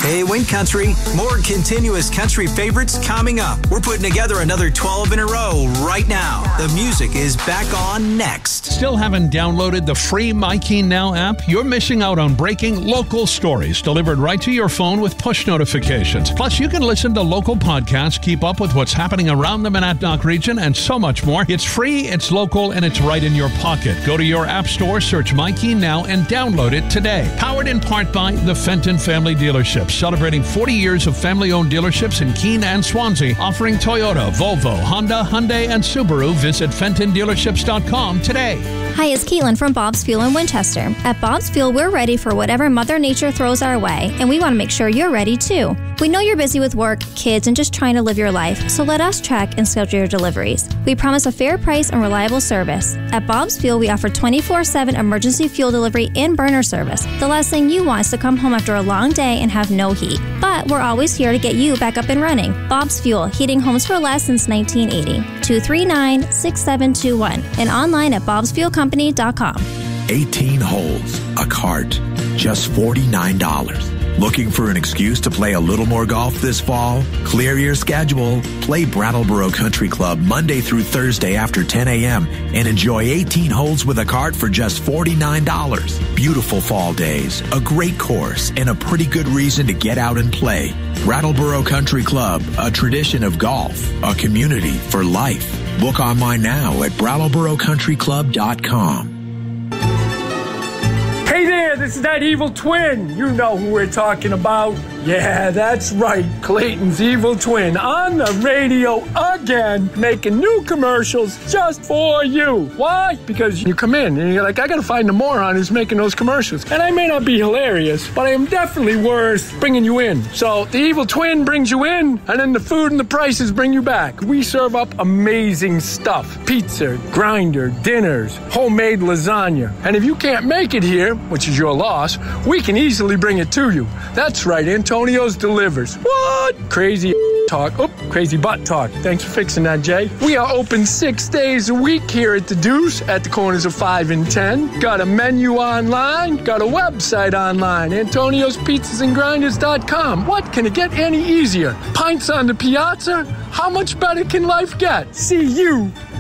Hey, Wind Country, more continuous country favorites coming up. We're putting together another 12 in a row right now. The music is back on next. Still haven't downloaded the free MyKeen Now app? You're missing out on breaking local stories delivered right to your phone with push notifications. Plus, you can listen to local podcasts, keep up with what's happening around the Monadnock region, and so much more. It's free, it's local, and it's right in your pocket. Go to your app store, search MyKeen Now, and download it today. Powered in part by the Fenton Family Dealerships, celebrating 40 years of family-owned dealerships in Keene and Swansea, offering Toyota, Volvo, Honda, Hyundai, and Subaru. Visit FentonDealerships.com today. Hi, it's Caitlin from Bob's Fuel in Winchester. At Bob's Fuel, we're ready for whatever Mother Nature throws our way, and we want to make sure you're ready too. We know you're busy with work, kids, and just trying to live your life, so let us track and schedule your deliveries. We promise a fair price and reliable service. At Bob's Fuel, we offer 24/7 emergency fuel delivery and burner service. The last thing you want is to come home after a long day and have no heat. But we're always here to get you back up and running. Bob's Fuel, heating homes for less since 1980. 239-6721 and online at bobsfuelcompany.com. 18 holes, a cart, just $49. Looking for an excuse to play a little more golf this fall? Clear your schedule. Play Brattleboro Country Club Monday through Thursday after 10 a.m. and enjoy 18 holes with a cart for just $49. Beautiful fall days, a great course, and a pretty good reason to get out and play. Brattleboro Country Club, a tradition of golf, a community for life. Book online now at BrattleboroCountryClub.com. Hey there, this is that evil twin. You know who we're talking about. Yeah, that's right. Clayton's evil twin on the radio again, making new commercials just for you. Why? Because you come in and you're like, I gotta find the moron who's making those commercials. And I may not be hilarious, but I am definitely worth bringing you in. So the evil twin brings you in, and then the food and the prices bring you back. We serve up amazing stuff. Pizza, grinder, dinners, homemade lasagna. And if you can't make it here, which is your loss, we can easily bring it to you. That's right, Antonio's delivers. What? Crazy talk. Oh, crazy butt talk. Thanks for fixing that, Jay. We are open 6 days a week here at the Deuce at the corners of 5 and 10. Got a menu online. Got a website online. AntoniosPizzasAndGrinders.com. What can it get any easier? Pints on the piazza? How much better can life get? See you